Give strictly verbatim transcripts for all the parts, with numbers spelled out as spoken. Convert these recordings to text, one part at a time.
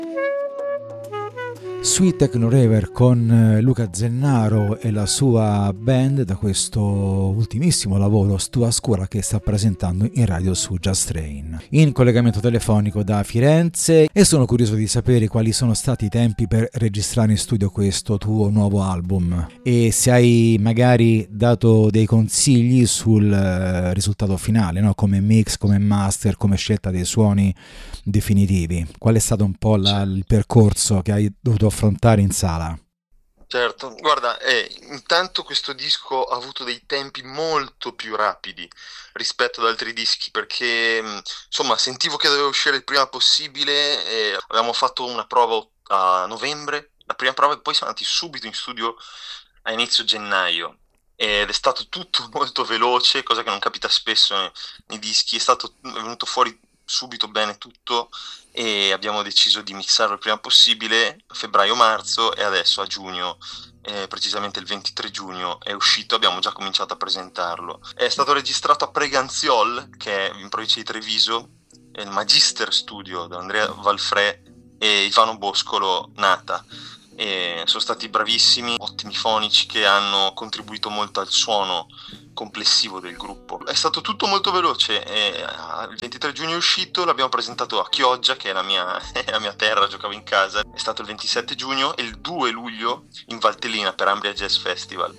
Sweet Techno Raver con Luca Zennaro e la sua band da questo ultimissimo lavoro Stua Scura che sta presentando in radio su Just Train. In collegamento telefonico da Firenze e sono curioso di sapere quali sono stati i tempi per registrare in studio questo tuo nuovo album e se hai magari dato dei consigli sul risultato finale, no? Come mix, come master, come scelta dei suoni definitivi. Qual è stato un po' la, il percorso che hai dovuto affrontare in sala? Certo, guarda, eh, intanto questo disco ha avuto dei tempi molto più rapidi rispetto ad altri dischi perché insomma sentivo che doveva uscire il prima possibile e avevamo fatto una prova a novembre, la prima prova, e poi siamo andati subito in studio a inizio gennaio ed è stato tutto molto veloce, cosa che non capita spesso nei, nei dischi, è stato è venuto fuori subito bene tutto e abbiamo deciso di mixarlo il prima possibile, febbraio-marzo, e adesso a giugno, eh, precisamente il ventitré giugno è uscito, abbiamo già cominciato a presentarlo. È stato registrato a Preganziol, che è in provincia di Treviso, è il Magister Studio da Andrea Valfrè e Ivano Boscolo Nata. E sono stati bravissimi, ottimi fonici che hanno contribuito molto al suono complessivo del gruppo. È stato tutto molto veloce e il ventitré giugno è uscito, l'abbiamo presentato a Chioggia, che è la mia, la mia terra, giocavo in casa, è stato il ventisette giugno, e il due luglio in Valtellina per Ambria Jazz Festival,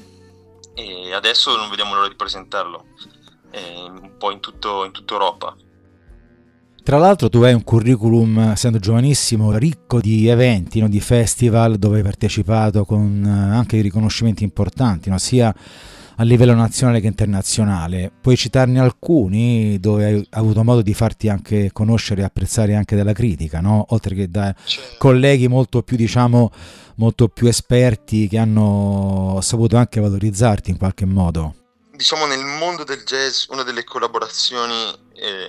e adesso non vediamo l'ora di presentarlo eh, un po' in, tutto, in tutta Europa. Tra l'altro tu hai un curriculum, essendo giovanissimo, ricco di eventi, no? Di festival dove hai partecipato con anche riconoscimenti importanti, no? Sia a livello nazionale che internazionale. Puoi citarne alcuni dove hai avuto modo di farti anche conoscere e apprezzare anche dalla critica, no? Oltre che da Cioè, colleghi molto più, diciamo, molto più esperti che hanno saputo anche valorizzarti in qualche modo. Diciamo, nel mondo del jazz una delle collaborazioni eh,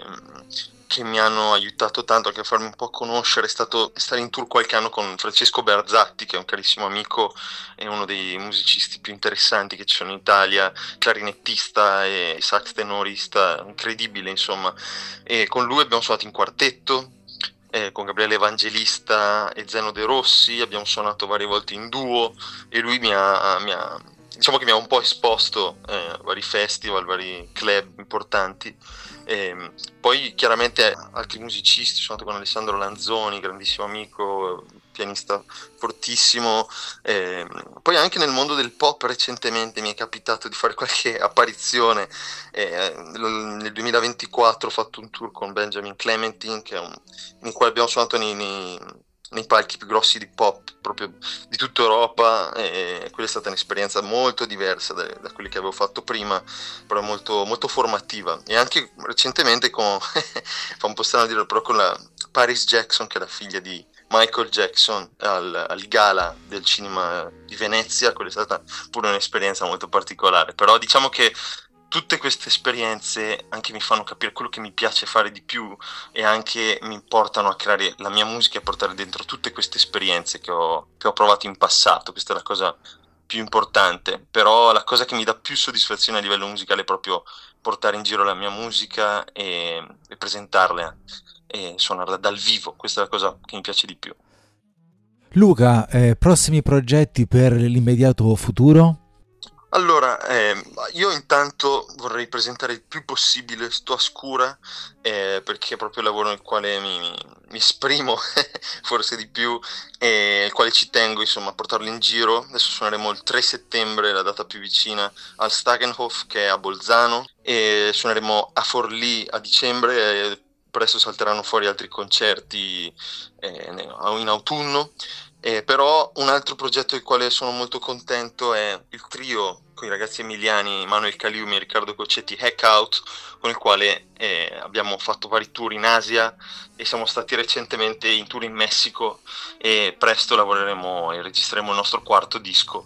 che mi hanno aiutato tanto anche a farmi un po' conoscere è stato stare in tour qualche anno con Francesco Berzatti, che è un carissimo amico e uno dei musicisti più interessanti che ci sono in Italia, clarinettista e sax tenorista incredibile, insomma. E con lui abbiamo suonato in quartetto, eh, con Gabriele Evangelista e Zeno De Rossi, abbiamo suonato varie volte in duo e lui mi ha, mi ha diciamo che mi ha un po' esposto eh, a vari festival, vari club importanti. E poi chiaramente altri musicisti, sono andato con Alessandro Lanzoni, grandissimo amico, pianista fortissimo. E poi anche nel mondo del pop recentemente mi è capitato di fare qualche apparizione. E nel duemilaventiquattro ho fatto un tour con Benjamin Clementine, che è un, in cui abbiamo suonato nei, nei nei palchi più grossi di pop proprio di tutta Europa, e quella è stata un'esperienza molto diversa da, da quelli che avevo fatto prima, però molto, molto formativa. E anche recentemente con fa un po' strano dirlo, però con la Paris Jackson, che è la figlia di Michael Jackson, al, al gala del cinema di Venezia, quella è stata pure un'esperienza molto particolare. Però diciamo che tutte queste esperienze anche mi fanno capire quello che mi piace fare di più e anche mi portano a creare la mia musica e a portare dentro tutte queste esperienze che ho, che ho provato in passato. Questa è la cosa più importante, però la cosa che mi dà più soddisfazione a livello musicale è proprio portare in giro la mia musica e, e presentarla e suonarla dal vivo. Questa è la cosa che mi piace di più. Luca, eh, prossimi progetti per l'immediato futuro? Allora, eh, io intanto vorrei presentare il più possibile Sto a Scura, eh, perché è proprio il lavoro nel quale mi, mi, mi esprimo forse di più, e il quale ci tengo, insomma, a portarlo in giro. Adesso suoneremo il tre settembre, la data più vicina, al Stagenhof, che è a Bolzano, e suoneremo a Forlì a dicembre, e presto salteranno fuori altri concerti eh, in autunno. Eh, però un altro progetto del quale sono molto contento è il trio con i ragazzi emiliani Manuel Caliumi e Riccardo Coccetti, Hack Out, con il quale eh, abbiamo fatto vari tour in Asia e siamo stati recentemente in tour in Messico, e presto lavoreremo e registreremo il nostro quarto disco.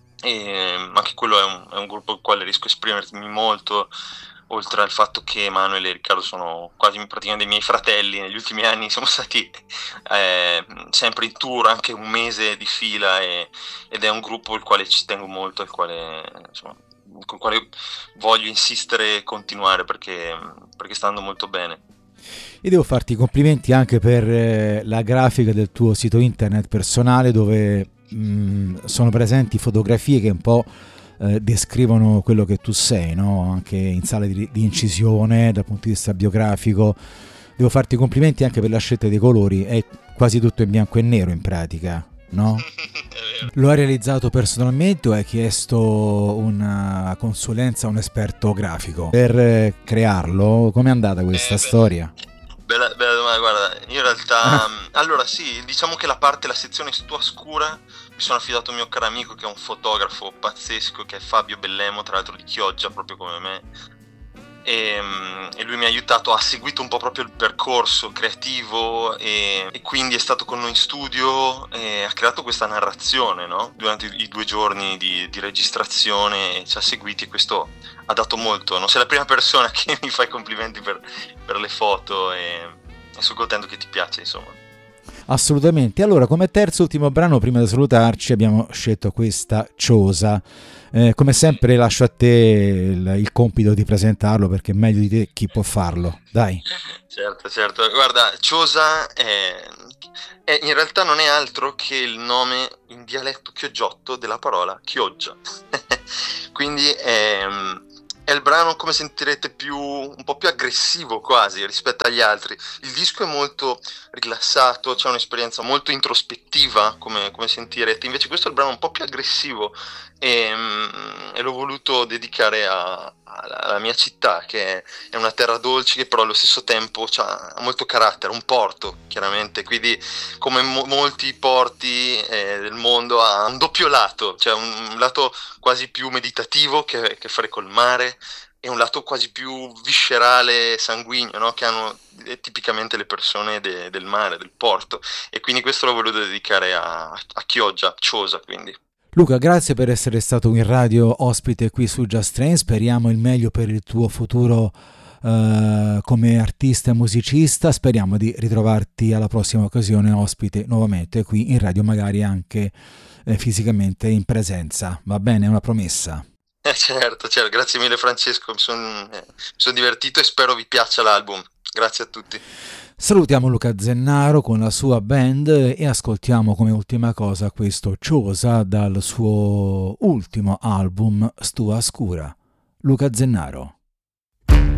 E anche quello è un, è un gruppo al quale riesco a esprimermi molto, oltre al fatto che Manuel e Riccardo sono quasi praticamente dei miei fratelli. Negli ultimi anni siamo stati eh, sempre in tour anche un mese di fila, e, ed è un gruppo al quale ci tengo molto, al quale, insomma, con il quale voglio insistere e continuare perché, perché sta andando molto bene. E devo farti i complimenti anche per eh, la grafica del tuo sito internet personale, dove mh, sono presenti fotografie che un po' eh, descrivono quello che tu sei, no? Anche in sala di, di incisione, dal punto di vista biografico. Devo farti i complimenti anche per la scelta dei colori, è quasi tutto in bianco e nero in pratica, no? Lo hai realizzato personalmente o hai chiesto una consulenza a un esperto grafico per eh, crearlo? Com'è andata questa Eh, storia? Bella, bella domanda, guarda, io in realtà, mh, allora sì, diciamo che la parte, la sezione tua scura, mi sono affidato a un mio caro amico che è un fotografo pazzesco, che è Fabio Bellemo, tra l'altro di Chioggia, proprio come me, e, mh, e lui mi ha aiutato, ha seguito un po' proprio il percorso creativo e, e quindi è stato con noi in studio e ha creato questa narrazione, no? Durante i, i due giorni di, di registrazione ci ha seguiti e questo ha dato molto, non sei la prima persona che mi fa i complimenti per, per le foto e, e sono contento che ti piace, insomma. Assolutamente. Allora, come terzo e ultimo brano, prima di salutarci, abbiamo scelto questa Ciosa. Eh, come sempre lascio a te il, il compito di presentarlo, perché meglio di te chi può farlo. Dai. Certo, certo. Guarda, Ciosa è, è- in realtà non è altro che il nome in dialetto chioggiotto della parola Chioggia. Quindi è, è il brano, come sentirete, più, un po' più aggressivo quasi rispetto agli altri. Il disco è molto rilassato, c'è un'esperienza molto introspettiva, come, come sentirete. Invece questo è il brano un po' più aggressivo e, mm, e l'ho voluto dedicare a- alla alla mia città, che è è una terra dolce che però allo stesso tempo c'ha- ha molto carattere, un porto chiaramente, quindi come mo- molti porti eh, del mondo ha un doppio lato, cioè un, un lato quasi più meditativo che, che fare col mare e un lato quasi più viscerale, sanguigno, no? Che hanno eh, tipicamente le persone de- del mare, del porto, e quindi questo l'ho voluto dedicare a, a Chioggia, Ciosa quindi. Luca, grazie per essere stato in radio ospite qui su Just Train. Speriamo il meglio per il tuo futuro eh, come artista e musicista. Speriamo di ritrovarti alla prossima occasione ospite nuovamente qui in radio, magari anche eh, fisicamente in presenza. Va bene? È una promessa. Eh, certo, certo, grazie mille Francesco, mi sono son divertito e spero vi piaccia l'album. Grazie a tutti. Salutiamo Luca Zennaro con la sua band e ascoltiamo come ultima cosa questo Ciosa dal suo ultimo album Stua Scura. Luca Zennaro.